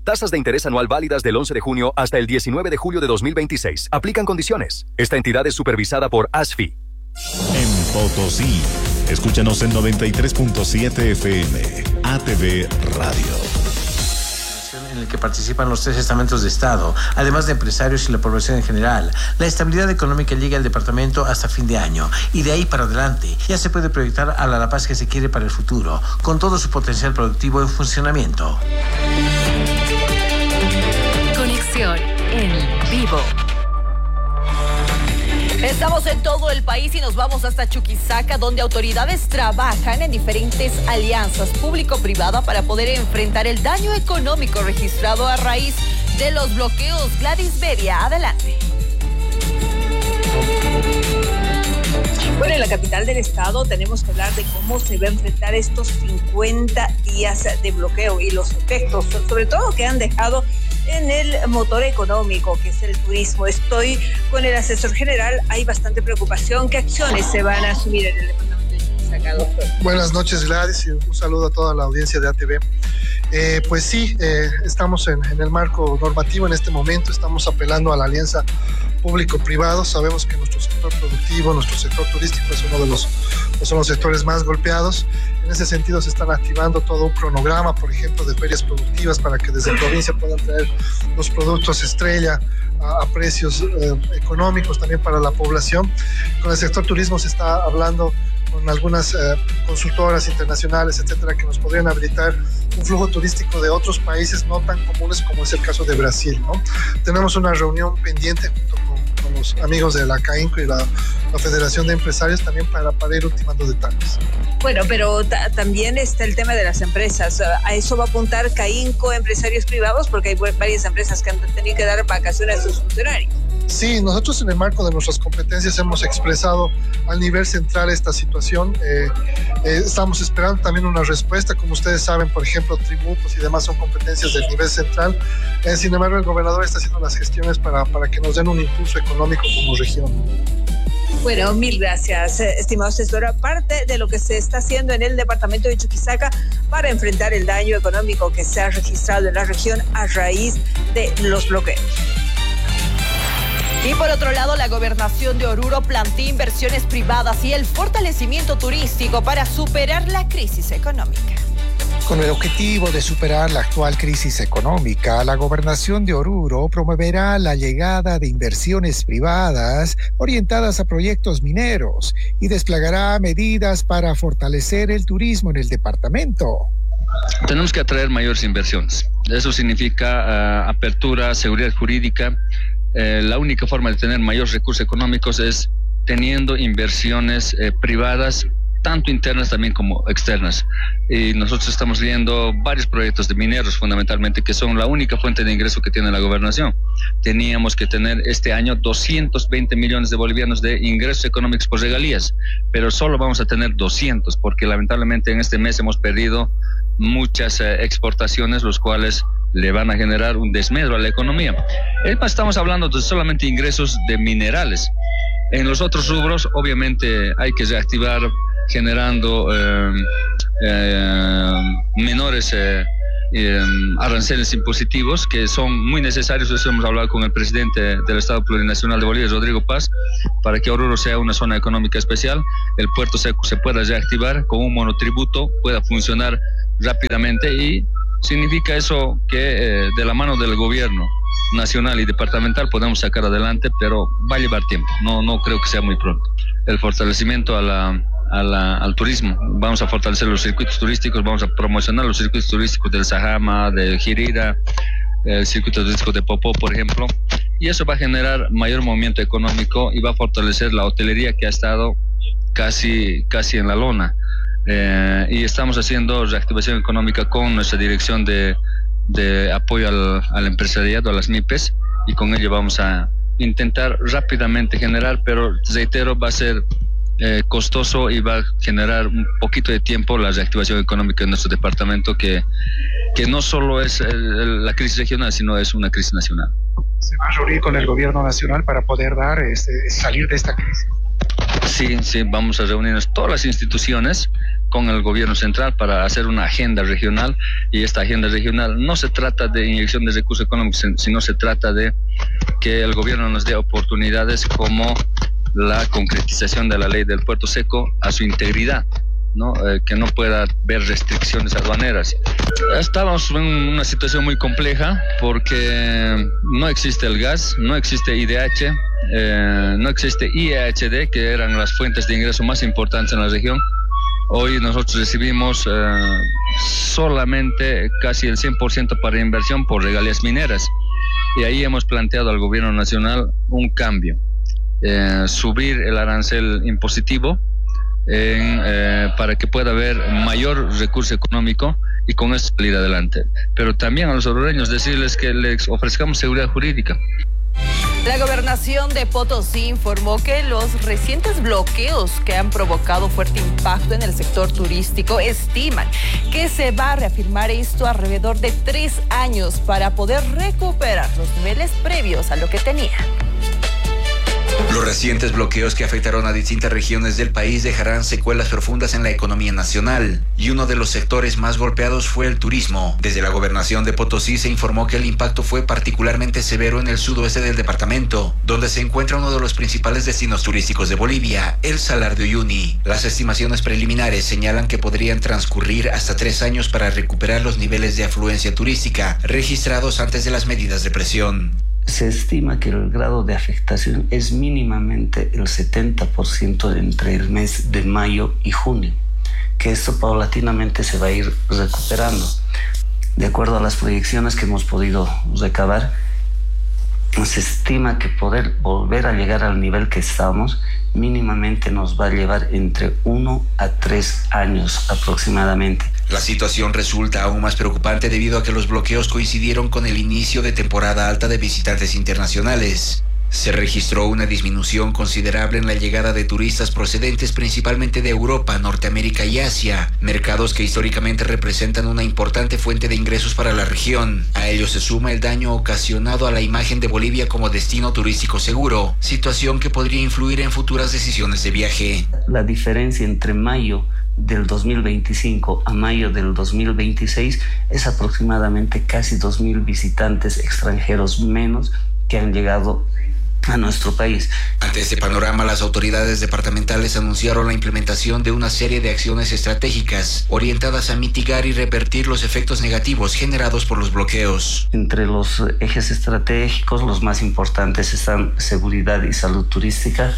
Tasas de interés anual válidas del 11 de junio hasta el 19 de julio de 2026. Aplican condiciones. Esta entidad es supervisada por ASFI. En Potosí, escúchanos en 93.7 FM, ATV Radio. En el que participan los 3 estamentos de Estado, además de empresarios y la población en general. La estabilidad económica llega al departamento hasta fin de año y de ahí para adelante ya se puede proyectar a La Paz que se quiere para el futuro, con todo su potencial productivo en funcionamiento. Conexión en vivo. Estamos en todo el país y nos vamos hasta Chuquisaca, donde autoridades trabajan en diferentes alianzas público-privada para poder enfrentar el daño económico registrado a raíz de los bloqueos. Gladys Beria, adelante. Bueno, en la capital del estado tenemos que hablar de cómo se va a enfrentar estos 50 días de bloqueo y los efectos, sobre todo que han dejado en el motor económico, que es el turismo. Estoy con el asesor general, hay bastante preocupación. ¿Qué acciones se van a asumir en el departamento de Chuquisaca, doctor? Buenas noches, Gladys, y un saludo a toda la audiencia de ATV. Pues sí, estamos en el marco normativo en este momento, estamos apelando a la alianza público-privado. Sabemos que nuestro sector productivo, nuestro sector turístico es uno de son los sectores más golpeados. En ese sentido se están activando todo un cronograma, por ejemplo, de ferias productivas para que desde provincia puedan traer los productos estrella a precios económicos también para la población. Con el sector turismo se está hablando con algunas consultoras internacionales, etcétera, que nos podrían habilitar un flujo turístico de otros países no tan comunes como es el caso de Brasil, ¿no? Tenemos una reunión pendiente junto con los amigos de la CAINCO y la Federación de Empresarios también para ir ultimando detalles. Bueno, pero también está el tema de las empresas. ¿A eso va a apuntar CAINCO, empresarios privados? Porque hay varias empresas que han tenido que dar vacaciones a sus funcionarios. Sí, nosotros en el marco de nuestras competencias hemos expresado al nivel central esta situación. Estamos esperando también una respuesta. Como ustedes saben, por ejemplo, tributos y demás son competencias del nivel central. Sin embargo, el gobernador está haciendo las gestiones para que nos den un impulso económico como región. Bueno, mil gracias, estimado asesor. Parte de lo que se está haciendo en el departamento de Chuquisaca para enfrentar el daño económico que se ha registrado en la región a raíz de los bloqueos. Y por otro lado, la gobernación de Oruro plantea inversiones privadas y el fortalecimiento turístico para superar la crisis económica. Con el objetivo de superar la actual crisis económica, la gobernación de Oruro promoverá la llegada de inversiones privadas orientadas a proyectos mineros y desplegará medidas para fortalecer el turismo en el departamento. Tenemos que atraer mayores inversiones. Eso significa apertura, seguridad jurídica. La única forma de tener mayores recursos económicos es teniendo inversiones privadas, tanto internas también como externas. Y nosotros estamos viendo varios proyectos de mineros fundamentalmente, que son la única fuente de ingreso que tiene la gobernación. Teníamos que tener este año 220 millones de bolivianos de ingresos económicos por regalías, pero solo vamos a tener 200, porque lamentablemente en este mes hemos perdido muchas exportaciones, los cuales le van a generar un desmedro a la economía. Estamos hablando de solamente ingresos de minerales. En los otros rubros, obviamente, hay que reactivar generando menores aranceles impositivos que son muy necesarios. Eso hemos hablado con el presidente del Estado Plurinacional de Bolivia, Rodrigo Paz, para que Oruro sea una zona económica especial, el puerto se pueda reactivar con un monotributo, pueda funcionar rápidamente, y significa eso que de la mano del gobierno nacional y departamental podemos sacar adelante, pero va a llevar tiempo, no creo que sea muy pronto. El fortalecimiento al turismo, vamos a fortalecer los circuitos turísticos, vamos a promocionar los circuitos turísticos del Sajama, del Jirira, el circuito turístico de Popó, por ejemplo, y eso va a generar mayor movimiento económico y va a fortalecer la hotelería, que ha estado casi en la lona. Y estamos haciendo reactivación económica con nuestra dirección de apoyo al empresariado, a las MIPES, y con ello vamos a intentar rápidamente generar, pero reitero, va a ser costoso y va a generar un poquito de tiempo la reactivación económica en nuestro departamento, que no solo es la crisis regional, sino es una crisis nacional. ¿Se va a reunir con el gobierno nacional para poder salir de esta crisis? Sí, vamos a reunirnos todas las instituciones con el gobierno central para hacer una agenda regional, y esta agenda regional no se trata de inyección de recursos económicos, sino se trata de que el gobierno nos dé oportunidades como la concretización de la ley del puerto seco a su integridad, ¿no? Que no pueda haber restricciones aduaneras. Estábamos en una situación muy compleja porque no existe el gas, no existe IDH, no existe IEHD, que eran las fuentes de ingreso más importantes en la región. Hoy nosotros recibimos solamente casi el 100% para inversión por regalías mineras, y ahí hemos planteado al gobierno nacional un cambio, subir el arancel impositivo para que pueda haber mayor recurso económico y con eso salir adelante. Pero también a los orureños decirles que les ofrezcamos seguridad jurídica. La gobernación de Potosí informó que los recientes bloqueos que han provocado fuerte impacto en el sector turístico estiman que se va a reafirmar esto alrededor de 3 años para poder recuperar los niveles previos a lo que tenía. Los recientes bloqueos que afectaron a distintas regiones del país dejarán secuelas profundas en la economía nacional, y uno de los sectores más golpeados fue el turismo. Desde la gobernación de Potosí se informó que el impacto fue particularmente severo en el sudoeste del departamento, donde se encuentra uno de los principales destinos turísticos de Bolivia, el Salar de Uyuni. Las estimaciones preliminares señalan que podrían transcurrir hasta 3 años para recuperar los niveles de afluencia turística registrados antes de las medidas de presión. Se estima que el grado de afectación es mínimamente el 70% entre el mes de mayo y junio, que esto paulatinamente se va a ir recuperando. De acuerdo a las proyecciones que hemos podido recabar, se estima que poder volver a llegar al nivel que estamos mínimamente nos va a llevar entre 1 a 3 años aproximadamente. La situación resulta aún más preocupante debido a que los bloqueos coincidieron con el inicio de temporada alta de visitantes internacionales. Se registró una disminución considerable en la llegada de turistas procedentes principalmente de Europa, Norteamérica y Asia, mercados que históricamente representan una importante fuente de ingresos para la región. A ello se suma el daño ocasionado a la imagen de Bolivia como destino turístico seguro, situación que podría influir en futuras decisiones de viaje. La diferencia entre mayo del 2025 a mayo del 2026 es aproximadamente casi 2.000 visitantes extranjeros menos que han llegado a nuestro país. Ante este panorama, las autoridades departamentales anunciaron la implementación de una serie de acciones estratégicas orientadas a mitigar y revertir los efectos negativos generados por los bloqueos. Entre los ejes estratégicos, los más importantes están seguridad y salud turística,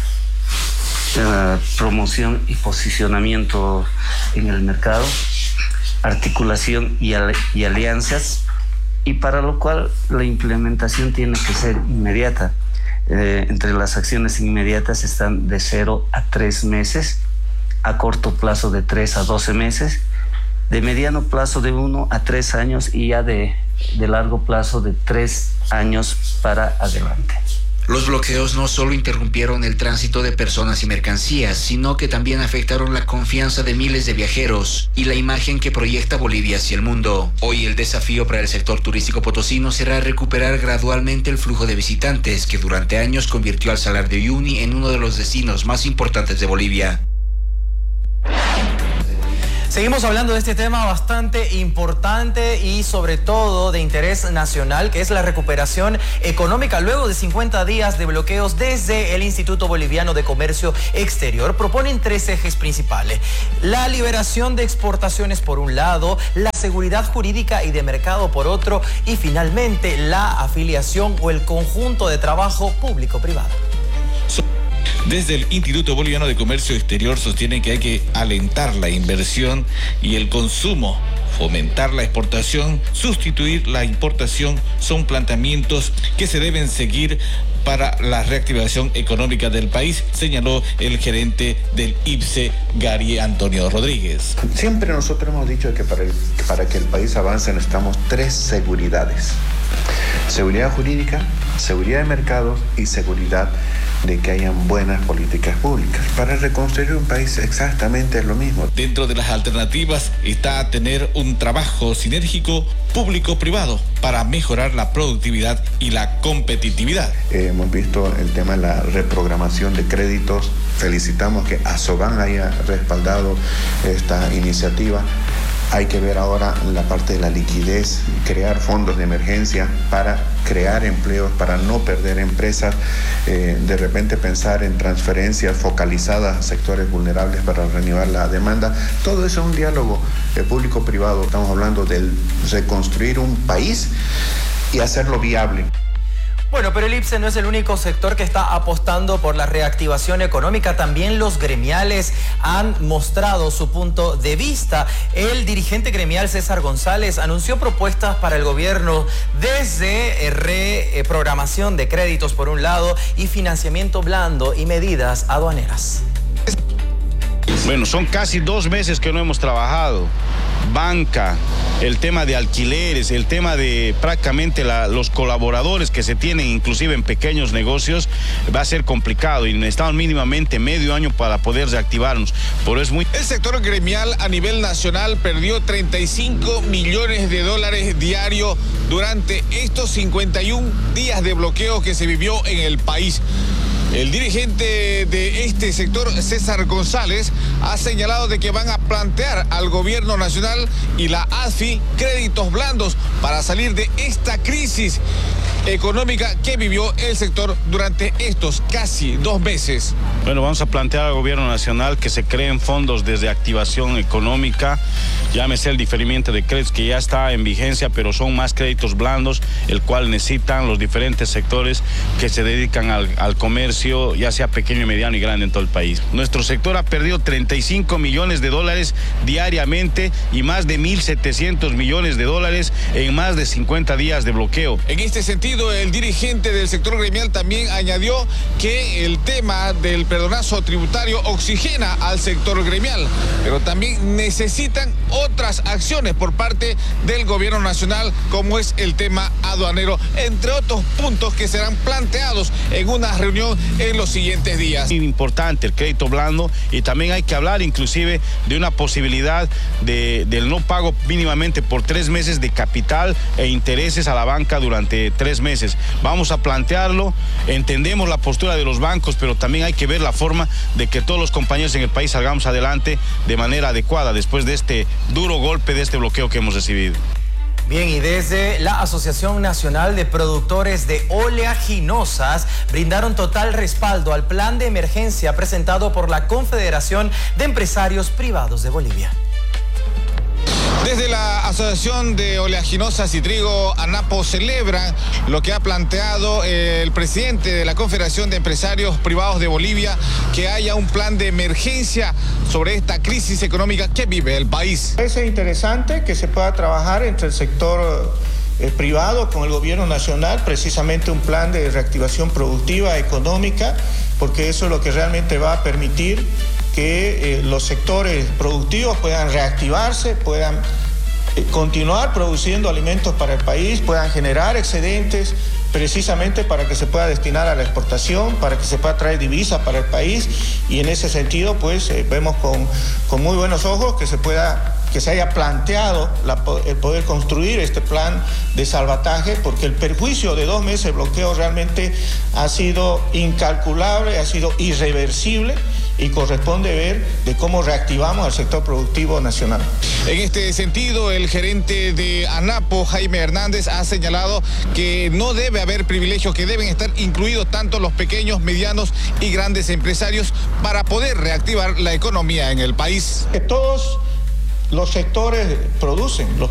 promoción y posicionamiento en el mercado, articulación y alianzas, y para lo cual la implementación tiene que ser inmediata. Entre las acciones inmediatas están de 0 a 3 meses, a corto plazo de 3 a 12 meses, de mediano plazo de 1 a 3 años y ya de largo plazo de 3 años para adelante. Los bloqueos no solo interrumpieron el tránsito de personas y mercancías, sino que también afectaron la confianza de miles de viajeros y la imagen que proyecta Bolivia hacia el mundo. Hoy el desafío para el sector turístico potosino será recuperar gradualmente el flujo de visitantes que durante años convirtió al Salar de Uyuni en uno de los destinos más importantes de Bolivia. Seguimos hablando de este tema bastante importante y sobre todo de interés nacional, que es la recuperación económica. Luego de 50 días de bloqueos, desde el Instituto Boliviano de Comercio Exterior proponen 3 ejes principales: la liberación de exportaciones por un lado, la seguridad jurídica y de mercado por otro, y finalmente la afiliación o el conjunto de trabajo público-privado. Desde el Instituto Boliviano de Comercio Exterior sostienen que hay que alentar la inversión y el consumo, fomentar la exportación, sustituir la importación. Son planteamientos que se deben seguir para la reactivación económica del país, señaló el gerente del IPSE, Gary Antonio Rodríguez. Siempre nosotros hemos dicho que para que el país avance necesitamos 3 seguridades: seguridad jurídica, seguridad de mercados y seguridad de que hayan buenas políticas públicas. Para reconstruir un país exactamente es lo mismo. Dentro de las alternativas está tener un trabajo sinérgico público-privado para mejorar la productividad y la competitividad. Hemos visto el tema de la reprogramación de créditos felicitamos que Asoban haya respaldado esta iniciativa. Hay que ver ahora la parte de la liquidez, crear fondos de emergencia para crear empleos, para no perder empresas, de repente pensar en transferencias focalizadas a sectores vulnerables para reanimar la demanda. Todo eso es un diálogo público-privado. Estamos hablando de reconstruir un país y hacerlo viable. Bueno, pero el IPSE no es el único sector que está apostando por la reactivación económica. También los gremiales han mostrado su punto de vista. El dirigente gremial César González anunció propuestas para el gobierno desde reprogramación de créditos por un lado y financiamiento blando y medidas aduaneras. Bueno, son casi 2 meses que no hemos trabajado. Banca, el tema de alquileres, el tema de prácticamente los colaboradores que se tienen inclusive en pequeños negocios, va a ser complicado y necesitamos mínimamente medio año para poder reactivarnos. El sector gremial a nivel nacional perdió 35 millones de dólares diarios durante estos 51 días de bloqueo que se vivió en el país. El dirigente de este sector, César González, ha señalado de que van a plantear al gobierno nacional y la ASFI créditos blandos para salir de esta crisis económica que vivió el sector durante estos casi 2 meses. Bueno, vamos a plantear al gobierno nacional que se creen fondos desde activación económica, llámese el diferimiento de créditos que ya está en vigencia, pero son más créditos blandos, el cual necesitan los diferentes sectores que se dedican al comercio, ya sea pequeño, mediano y grande en todo el país. Nuestro sector ha perdido 35 millones de dólares diariamente y más de 1.700 millones de dólares en más de 50 días de bloqueo. En este sentido, el dirigente del sector gremial también añadió que el tema del perdonazo tributario oxigena al sector gremial, pero también necesitan otras acciones por parte del gobierno nacional, como es el tema aduanero, entre otros puntos que serán planteados en una reunión en los siguientes días. Es importante el crédito blando y también hay que hablar inclusive de una posibilidad del no pago mínimamente por 3 meses de capital e intereses a la banca durante 3 meses. Vamos a plantearlo, entendemos la postura de los bancos, pero también hay que ver la forma de que todos los compañeros en el país salgamos adelante de manera adecuada después de este duro golpe, de este bloqueo que hemos recibido. Bien, y desde la Asociación Nacional de Productores de Oleaginosas brindaron total respaldo al plan de emergencia presentado por la Confederación de Empresarios Privados de Bolivia. Desde la Asociación de Oleaginosas y Trigo, ANAPO, celebran lo que ha planteado el presidente de la Confederación de Empresarios Privados de Bolivia, que haya un plan de emergencia sobre esta crisis económica que vive el país. Es interesante que se pueda trabajar entre el sector privado con el gobierno nacional, precisamente un plan de reactivación productiva, económica, porque eso es lo que realmente va a permitir que los sectores productivos puedan reactivarse, puedan continuar produciendo alimentos para el país, puedan generar excedentes precisamente para que se pueda destinar a la exportación, para que se pueda traer divisas para el país, y en ese sentido pues vemos con muy buenos ojos que se haya planteado el poder construir este plan de salvataje, porque el perjuicio de 2 meses de bloqueo realmente ha sido incalculable, ha sido irreversible, y corresponde ver de cómo reactivamos al sector productivo nacional. En este sentido, el gerente de ANAPO, Jaime Hernández, ha señalado que no debe haber privilegios, que deben estar incluidos tanto los pequeños, medianos y grandes empresarios para poder reactivar la economía en el país. Que todos los sectores producen, los